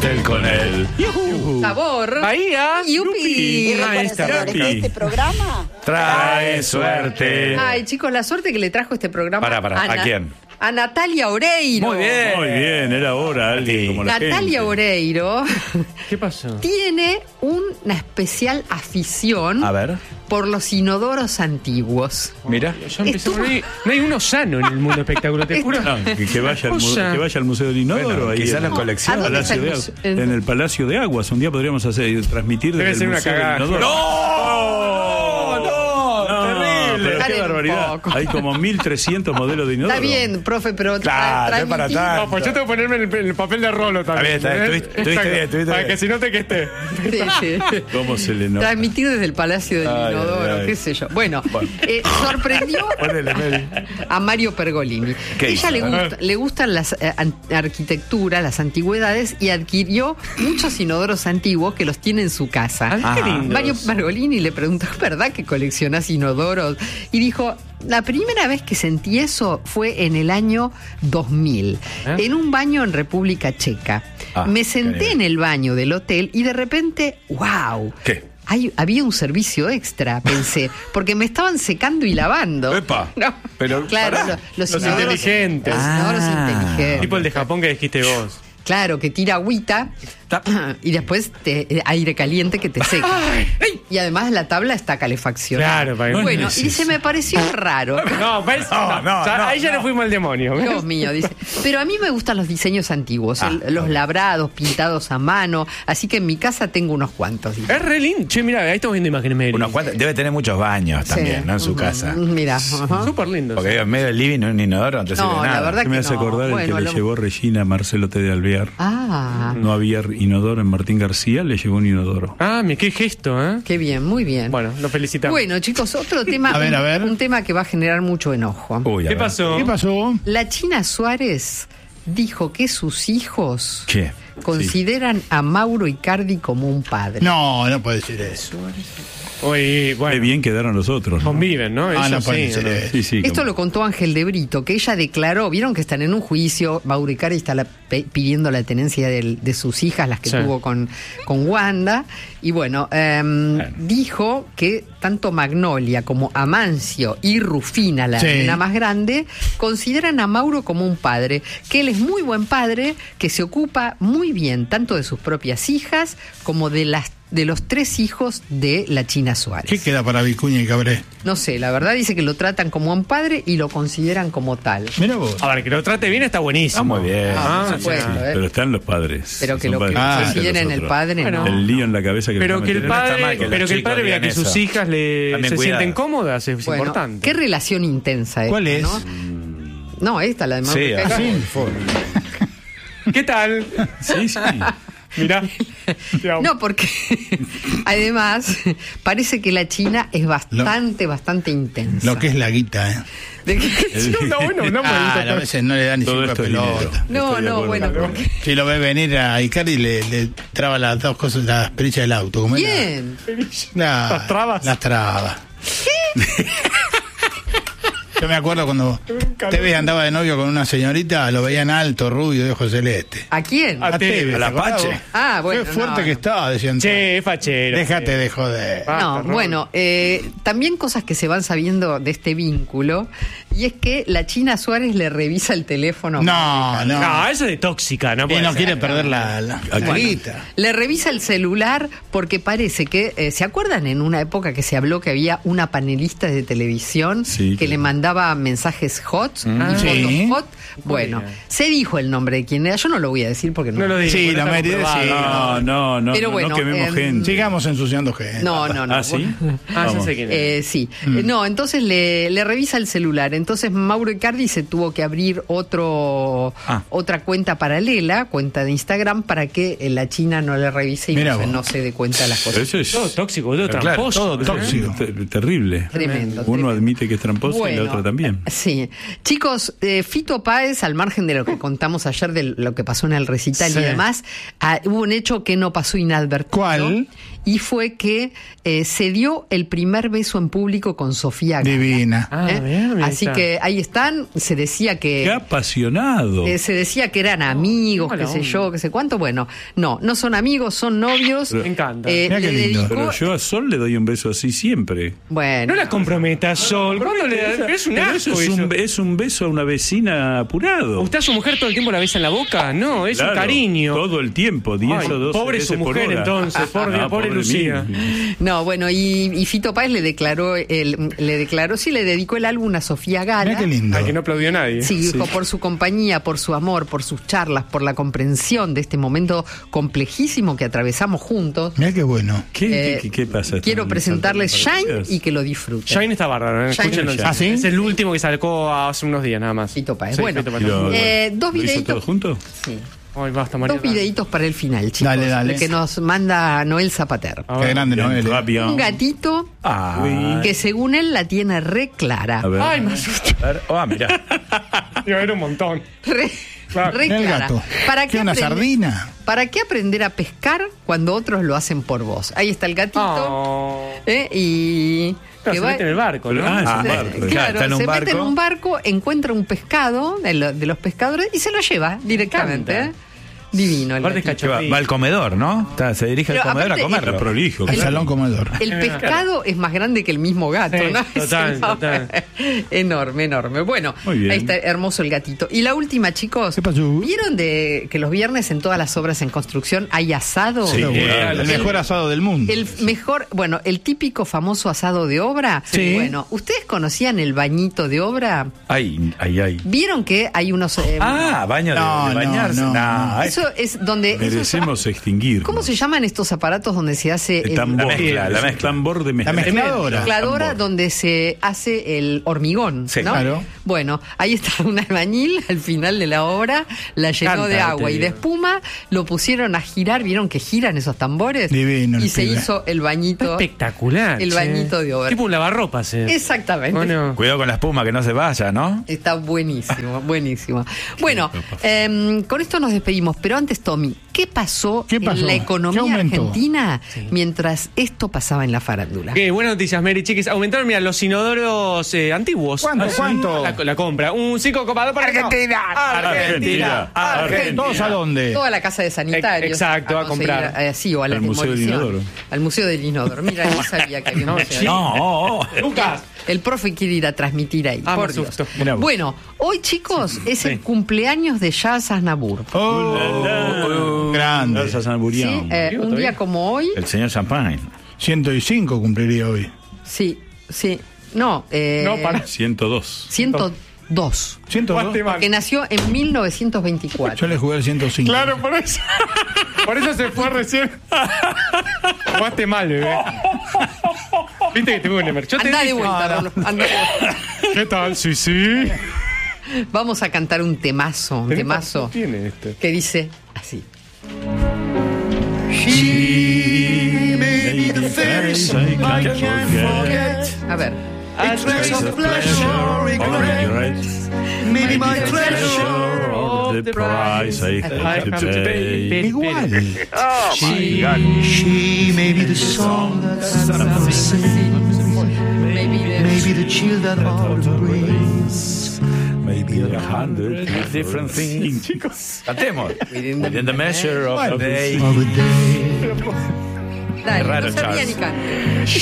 Del con él. Sabor. Bahía. Yupi. Este programa Trae suerte. Ay, chicos, la suerte que le trajo este programa. ¿A quién? A Natalia Oreiro. Muy bien, era hora alguien como la Natalia gente. Oreiro ¿Qué pasó? tiene una especial afición A ver, por los inodoros antiguos. mira. Ya empezamos. No hay uno sano en el mundo espectáculo, te juro. No, que vaya al Cosa. que vaya al Museo del Inodoro. Bueno, ahí quizás en la el colección. ¿A dónde Palacio está el de museo? en el Palacio de Aguas. Un día podríamos transmitir Debe desde ser el una Museo del cagada. Inodoro. terrible. Pero Paren qué un barbaridad. poco. Hay como 1.300 modelos de inodoro. Está bien, profe, pero Claro, no es para transmitir- tanto. No, pues yo tengo que ponerme el papel de Rolo también. Está bien, estuviste bien, estuviste Para bien. que si no te que esté. Sí, sí. ¿Cómo se le nota? Transmitir desde el Palacio del Ay, Inodoro, ay, ay. qué sé yo. Bueno, sorprendió Ponele, Meli. a Mario Pergolini. ¿Qué Ella hizo? le gustan las arquitecturas, las antigüedades, y adquirió muchos inodoros antiguos que los tiene en su casa. Ah, qué lindos. Mario Pergolini le preguntó, ¿es verdad que coleccionás inodoros? Y dijo, la primera vez que sentí eso fue en el año 2000, en un baño en República Checa. Ah, Me qué senté bien. en el baño del hotel y de repente, ¡wow! ¿Qué? Había un servicio extra, pensé, porque me estaban secando y lavando. ¡Epa! No. Pero, claro, pará. los Los inodoros- inteligentes. Los inodoros inteligentes. Tipo el de Japón que dijiste vos. Claro, que tira agüita y después aire caliente que te seca. Y además la tabla está calefaccionada. Claro, para que- Bueno, No es y dice, me pareció raro. No, ¿ves? No, Ya, no, ahí ya no fuimos al demonio. ¿ves? Dios mío, dice. Pero a mí me gustan los diseños antiguos, los labrados, pintados a mano. Así que en mi casa tengo unos cuantos. dice. Es re lindo. Che, mira, ahí estamos viendo imágenes, Mary. Unos cuantos- debe tener muchos baños también, Sí. ¿no? En su casa. Mira, ajá. Súper lindo. Porque en medio del living no hay un inodoro, no te No, sirve de la nada. verdad Se me que hace no. acordar el Bueno, que le lo- llevó Regina a Marcelo T. de Alvear. Ah, No había inodoro en Martín García, le llevó un inodoro. Ah, mira, qué gesto, ¿eh? qué bien, muy bien. Bueno, lo felicitamos. Bueno, chicos, otro tema, A ver. un tema que va a generar mucho enojo. Uy, a ¿Qué ver. pasó? ¿Qué pasó? La China Suárez dijo que sus hijos ¿Qué? consideran a Mauro Icardi como un padre. No, no puede ser eso. Oye, Qué bueno, bien quedaron los otros. ¿no? conviven, ¿no? Ah, Eso no puede sí, ser ¿no? eso. Sí, sí. Esto como- lo contó Ángel de Brito, que ella declaró, vieron que están en un juicio, Mauro Icardi está pidiendo la tenencia de sus hijas, las que Sí. tuvo con Wanda, y bueno, dijo que tanto Magnolia como Amancio y Rufina, la Sí. nena más grande, consideran a Mauro como un padre, que él es muy buen padre, que se ocupa muy bien tanto de sus propias hijas como de los 3 hijos de la China Suárez. ¿Qué queda para Vicuña y Cabré? No sé, la verdad dice que lo tratan como un padre y lo consideran como tal. Mira vos. A ver, que lo trate bien está buenísimo. Está muy bien. Ah, por sí, supuesto, sí. ¿eh? Pero están los padres. Pero que Son lo que padres Ah, diferentes de consideren los el otros. padre, Bueno. no. El lío en la cabeza que Pero le que el meten. no está padre, mal que pero los que el chicos padre vea digan que sus eso. hijas También se cuidado. sienten cómodas es Bueno, importante. qué relación intensa esta, ¿Cuál es? ¿no? No, esta, la de Mauro Sí, Icardi. así. ¿Qué tal? Sí, sí. Mirá. Te amo. No, porque además parece que la China es bastante intensa. Lo que es la guita, ¿eh? De que- No, bueno, no Ah, a veces no le da ni Todo 5 esto es dinero. pelota. No, Estoy de no, acuerdo. bueno, porque... Si lo ve venir a Icardi le traba las dos cosas, las perillas del auto. ¿Cómo era? Bien. Las trabas. Las trabas. Yo me acuerdo cuando Tevez andaba de novio con una señorita, lo veían alto, rubio, de ojos celestes. ¿A quién? A Tevez, ¿te la acordás Pache. vos? Ah, bueno. Qué fuerte no, que no. estaba, decían. Che, fachero. Déjate de joder. Basta, No, bueno, también cosas que se van sabiendo de este vínculo, y es que la China Suárez le revisa el teléfono. No, no. No, eso es de tóxica, no Y puede no ser. quiere perder la guita. Le revisa el celular porque parece que, ¿se acuerdan en una época que se habló que había una panelista de televisión Sí, que le mandaba mensajes hot y Sí. fotos hot? Bueno, Muy bien. se dijo el nombre de quién era, yo no lo voy a decir porque no. No lo digo. Sí, porque la no mayoría está sí. comprobado. No, Pero no bueno, quememos gente. Sigamos ensuciando gente. No. ¿Ah, sí? Ah, ya Vamos. sé quién es. Sí. No, entonces le revisa el celular. Entonces Mauro Icardi se tuvo que abrir otra cuenta paralela, cuenta de Instagram, para que la China no le revise y Mira vos. no se dé cuenta de las Pero cosas. eso es Todo tóxico, boludo, Pero claro, tramposo. todo tóxico. terrible. Tremendo. Uno tremendo. admite que es tramposo y la Bueno, otra también. Sí. Chicos, Fito Páez, al margen de lo que contamos ayer de lo que pasó en el recital Sí. y demás, hubo un hecho que no pasó inadvertido. ¿Cuál? Y fue que se dio el primer beso en público con Sofía Gala. Divina. Ah, bien, bien, Así está. que ahí están, se decía ¡Qué que... apasionado! se decía que eran amigos, Mala qué sé onda. yo, qué sé cuánto. Bueno, no son amigos, son novios. Pero- Me encanta. Mirá qué lindo. Pero yo a Sol le doy un beso así siempre. Bueno, No la comprometas, Sol. ¿Cuándo le das? Es un Pero asco eso eso. es un beso a una vecina apurado. ¿Usted a su mujer todo el tiempo la besa en la boca? No, es Claro, un cariño. Todo el tiempo, 10 Ay, o 12 pobre veces su por mujer, hora. entonces, pobre mí. Lucía. no, bueno, y Fito Páez le dedicó el álbum a Sofía Gala. Mirá qué lindo. Ay, que no aplaudió nadie. Sí, dijo, por su compañía, por su amor, por sus charlas, por la comprensión de este momento complejísimo que atravesamos juntos. Mirá qué bueno. ¿Qué pasa? Quiero ¿Están presentarles saltando Shine partidas? y que lo disfruten. Shine está bárbaro, Shine. escúchenlo. ¿Ah, sí? Es el último que sacó hace unos días nada más. Fito Páez. Sí, Bueno, Fito ¿Y Páez. lo- dos ¿lo hizo videitos. todo junto? Sí. Ay, basta, María. Dos videitos para el final, chicos. Dale, dale. Que nos manda Noel Zapater. A Qué ver. grande, Noel. Rápido. Un gatito Ah, que según él la tiene re clara. a ver. Ay, me asustó. Mira. Iba a ver un montón. Re, Claro. re Mirá el clara. gato. ¿Para qué ¿Qué, una aprender- sardina? ¿Para qué aprender a pescar cuando otros lo hacen por vos? Ahí está el gatito. Oh. Y Claro, se mete en el barco, ¿no? Pero- es un Sí, barco. claro, está en un se mete en barco. un barco, encuentra un pescado de los pescadores y se lo lleva directamente. Canta. Divino. El Aparte es gatito. Va al comedor, ¿no? Se dirige al Pero comedor a aparte, comerlo. Está prolijo. El claro. salón comedor. El pescado es más grande que el mismo gato, Sí, ¿no? total, Es total. enorme, enorme. Bueno, Muy bien. ahí está hermoso el gatito. Y la última, chicos. ¿Qué pasó? ¿Vieron de que los viernes en todas las obras en construcción hay asado? Sí, el sí. mejor asado del mundo. El mejor, bueno, el típico famoso asado de obra. Sí. Bueno, ¿ustedes conocían el bañito de obra? Ay. ¿Vieron que hay unos... Baño No, de bañarse. no, no. Nah, eso es donde... Merecemos extinguir. ¿Cómo se llaman estos aparatos donde se hace El tambor. La mezcla, la Es un mezcla. tambor de mezcla. La mezcladora. mezcladora Tambor. donde se hace el hormigón? Sí, ¿no? claro. Bueno, ahí está un albañil al final de la obra, la llenó Canta, de agua te y de digo. espuma, lo pusieron a girar, ¿vieron que giran esos tambores? Divino el Y se pibe. hizo el bañito. Espectacular. El che. bañito de obra. Tipo un lavarropas. Exactamente. Bueno. Cuidado con la espuma que no se vaya, ¿no? Está buenísimo, buenísimo. Bueno, con esto nos despedimos, pero antes, Tommy, ¿qué pasó, ¿Qué pasó? en la ¿Qué economía aumentó? argentina mientras esto pasaba en la farándula? Qué buenas noticias, Mary Chiquis. Aumentaron, mira, los inodoros antiguos. ¿Cuánto? sí? ¿Cuánto? La compra. Un 5,2 para Argentina. Argentina. Argentina. ¿Todos a dónde? Toda la casa de sanitarios. Exacto, a conseguir, comprar. sí, o a la Al Museo del demolición. Inodoro. Al Museo del Inodoro. Mira, no sabía que había un museo. sí. No. Lucas. El profe quiere ir a transmitir ahí. Ah, por me Dios. asustó. Mirá vos. Bueno, hoy, chicos, es el cumpleaños de Charles Aznavour. Grande. Gracias, San ¿Sí? Burián. Un día como hoy. El señor Champagne. 105 cumpliría hoy. Sí, sí. No, No, para. 102. 102. 102. Que nació en 1924. Yo le jugué al 105. Claro, por eso. Por eso se fue recién. Jugaste mal, bebé. Viste que te voy a Yo te Anda de dije. vuelta, Rolo, anda de vuelta. ¿Qué tal? Sí, sí. Vamos a cantar un temazo, ¿Qué tiene este? que dice así. She may be the fairest I can forget. A ver. A trace of pleasure or regret. Maybe my treasure or the price I have to pay. Igual. She may be the song that some sing, maybe the chill that autumn brings. Maybe 100 Different things. Cantemos. Within the measure of Bueno, the day. Of a day. Dale, raro, no se ría Charles. ni cante.